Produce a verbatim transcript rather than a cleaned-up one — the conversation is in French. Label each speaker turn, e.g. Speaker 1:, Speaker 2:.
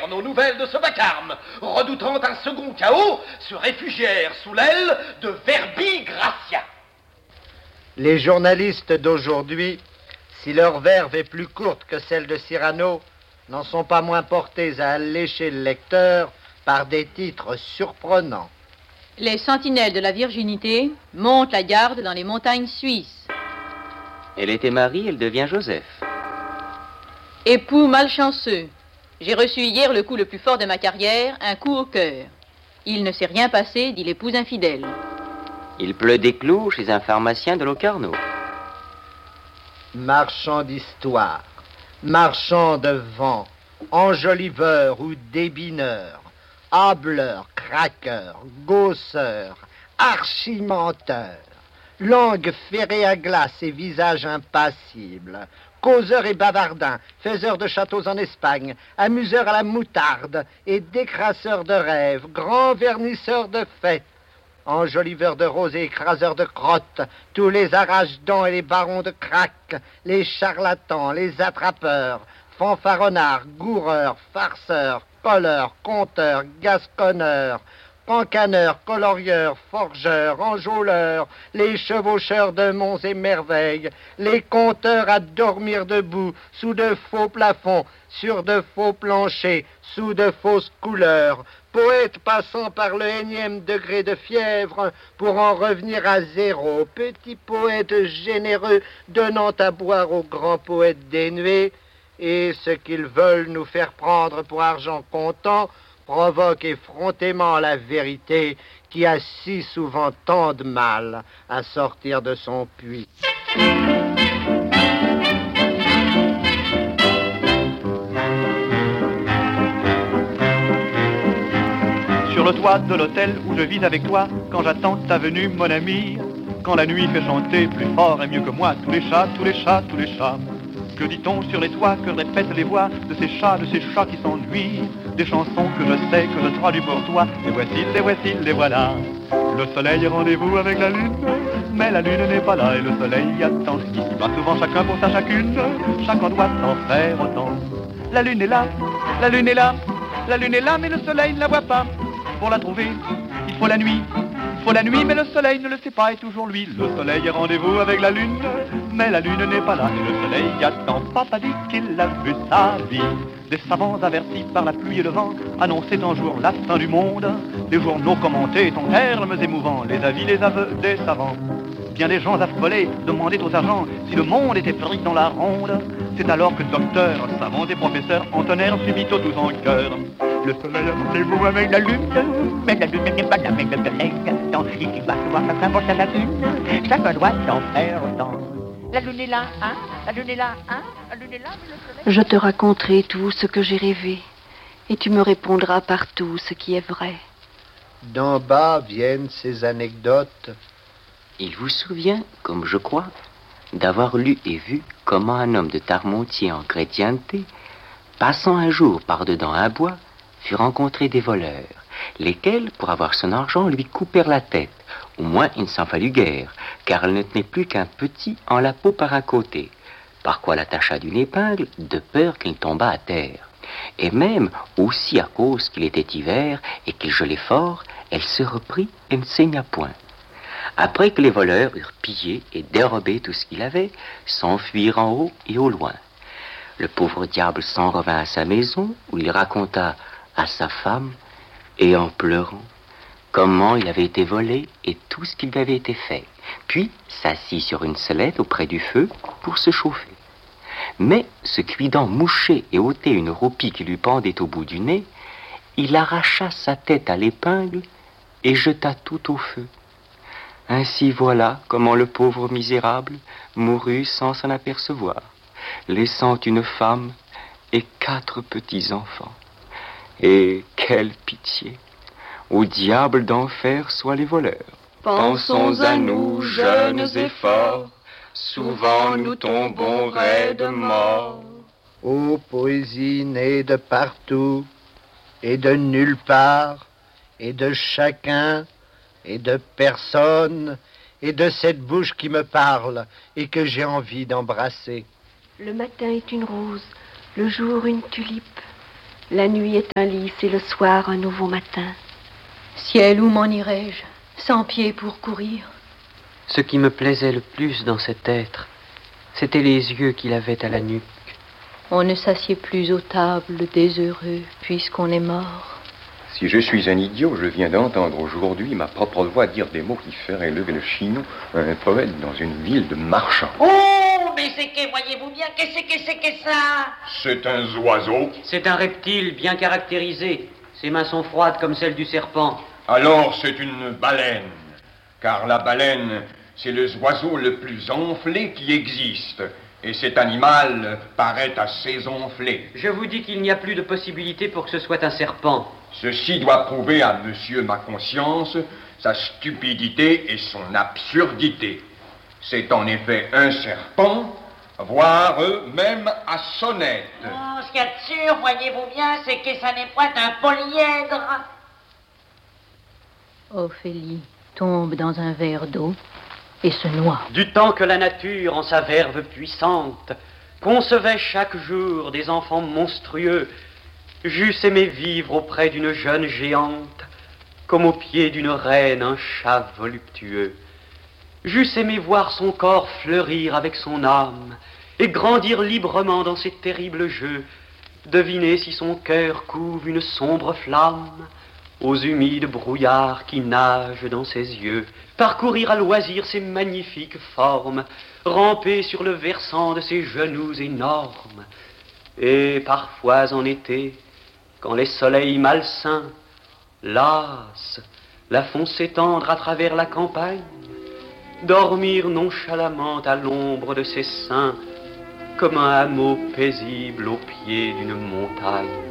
Speaker 1: apprirent nos nouvelles de ce vacarme, redoutant un second chaos, se réfugièrent sous l'aile de Verbi Gracia.
Speaker 2: Les journalistes d'aujourd'hui, si leur verve est plus courte que celle de Cyrano, n'en sont pas moins portés à allécher le lecteur par des titres surprenants.
Speaker 3: Les sentinelles de la virginité montent la garde dans les montagnes suisses.
Speaker 4: Elle était Marie, elle devient Joseph.
Speaker 3: Époux malchanceux, j'ai reçu hier le coup le plus fort de ma carrière, un coup au cœur. Il ne s'est rien passé, dit l'épouse infidèle.
Speaker 4: Il pleut des clous chez un pharmacien de Locarno.
Speaker 2: Marchand d'histoire, marchand de vent, enjoliveur ou débineur, hableur, craqueur, gausseur, archimenteur, langue ferrée à glace et visage impassible, causeur et bavardin, faiseur de châteaux en Espagne, amuseur à la moutarde et décrasseur de rêves, grand vernisseur de fêtes, enjoliveur de roses et écraseur de crottes, tous les arrache-dents et les barons de crack, les charlatans, les attrapeurs, fanfaronnards, goureurs, farceurs, colleurs, conteurs, gasconneurs, cancaneurs, colorieurs, forgeurs, enjôleurs, les chevaucheurs de monts et merveilles, les conteurs à dormir debout, sous de faux plafonds, sur de faux planchers, sous de fausses couleurs, poètes passant par le énième degré de fièvre pour en revenir à zéro, petits poètes généreux donnant à boire aux grands poètes dénués, et ce qu'ils veulent nous faire prendre pour argent comptant provoque effrontément la vérité qui a si souvent tant de mal à sortir de son puits.
Speaker 5: Sur le toit de l'hôtel où je vis avec toi, quand j'attends ta venue, mon ami, quand la nuit fait chanter plus fort et mieux que moi tous les chats, tous les chats, tous les chats. Que dit-on sur les toits, que répètent les voix de ces chats, de ces chats qui s'ennuient, des chansons que je sais, que je traduis pour toi, les voici, les voici, les voilà. Le soleil est rendez-vous avec la lune, mais la lune n'est pas là et le soleil attend. Ici va souvent chacun pour sa chacune, chacun doit en faire autant. La lune est là, la lune est là, la lune est là, mais le soleil ne la voit pas. Pour la trouver, il faut la nuit, il faut la nuit, mais le soleil ne le sait pas et toujours lui. Le soleil est rendez-vous avec la lune, mais la lune n'est pas là et le soleil attend. Papa dit qu'il a vu sa vie. Des savants avertis par la pluie et le vent annonçaient un jour la fin du monde. Les journaux commentaient en termes émouvants les avis, les aveux des savants. Bien des gens affolés demandaient aux agents si le monde était pris dans la ronde. C'est alors que docteurs, savants et professeurs entonnèrent subito tous en chœur. Le soleil a rendez-vous avec la lune, mais la lune n'est pas là, mais le soleil attend. Ici va se voir chacun pour sa lagune, chacun doit en faire autant. La lune est là, hein? La lune est là, hein? La lune est là, mais le soleil...
Speaker 6: Je te raconterai tout ce que j'ai rêvé, et tu me répondras par tout ce qui est vrai.
Speaker 2: D'en bas viennent ces anecdotes.
Speaker 4: Il vous souvient, comme je crois, d'avoir lu et vu comment un homme de Tarmontier en chrétienté, passant un jour par-dedans un bois, fut rencontré des voleurs, lesquels, pour avoir son argent, lui coupèrent la tête. Au moins, il ne s'en fallut guère, car elle ne tenait plus qu'un petit en la peau par un côté, par quoi l'attacha d'une épingle, de peur qu'il tombât à terre. Et même, aussi à cause qu'il était hiver et qu'il gelait fort, elle se reprit et ne saigna point. Après que les voleurs eurent pillé et dérobé tout ce qu'il avait, s'enfuirent en haut et au loin. Le pauvre diable s'en revint à sa maison, où il raconta à sa femme, et en pleurant, comment il avait été volé et tout ce qui lui avait été fait, puis s'assit sur une sellette auprès du feu pour se chauffer. Mais, se cuidant moucher et ôter une roupie qui lui pendait au bout du nez, il arracha sa tête à l'épingle et jeta tout au feu. Ainsi voilà comment le pauvre misérable mourut sans s'en apercevoir, laissant une femme et quatre petits-enfants. Et quelle pitié! Au diable d'enfer soient les voleurs.
Speaker 6: Pensons à nous, jeunes et forts,
Speaker 4: souvent nous tombons raides morts.
Speaker 2: Ô poésie née de partout, et de nulle part, et de chacun, et de personne, et de cette bouche qui me parle, et que j'ai envie d'embrasser.
Speaker 6: Le matin est une rose, le jour une tulipe, La nuit est un lys et le soir un nouveau matin.
Speaker 3: Ciel, où m'en irais-je, sans pied pour courir?
Speaker 4: Ce qui me plaisait le plus dans cet être, c'était les yeux qu'il avait à la nuque.
Speaker 3: On ne s'assied plus aux tables des heureux, puisqu'on est mort.
Speaker 7: Si je suis un idiot, je viens d'entendre aujourd'hui ma propre voix dire des mots qui feraient lever le chinon à un poète dans une ville de marchands.
Speaker 8: Oh, mais c'est que, voyez-vous bien, qu'est-ce que c'est que ça?
Speaker 7: C'est un oiseau.
Speaker 9: C'est un reptile bien caractérisé. Ses mains sont froides comme celles du serpent.
Speaker 7: Alors c'est une baleine, car la baleine, c'est le oiseau le plus enflé qui existe. Et cet animal paraît assez enflé.
Speaker 9: Je vous dis qu'il n'y a plus de possibilité pour que ce soit un serpent.
Speaker 7: Ceci doit prouver à monsieur ma conscience sa stupidité et son absurdité. C'est en effet un serpent, voire même à sonnette.
Speaker 8: Oh, ce qu'il y a de sûr, voyez-vous bien, c'est que ça n'est point un polyèdre.
Speaker 3: Ophélie tombe dans un verre d'eau et se noie.
Speaker 9: Du temps que la nature, en sa verve puissante, concevait chaque jour des enfants monstrueux, j'eusse aimé vivre auprès d'une jeune géante, comme au pied d'une reine un chat voluptueux. J'eusse aimé voir son corps fleurir avec son âme, et grandir librement dans ses terribles jeux, deviner si son cœur couve une sombre flamme, aux humides brouillards qui nagent dans ses yeux, parcourir à loisir ses magnifiques formes, ramper sur le versant de ses genoux énormes. Et parfois en été, quand les soleils malsains, las, la font s'étendre à travers la campagne, dormir nonchalamment à l'ombre de ses seins, comme un hameau paisible au pied d'une montagne.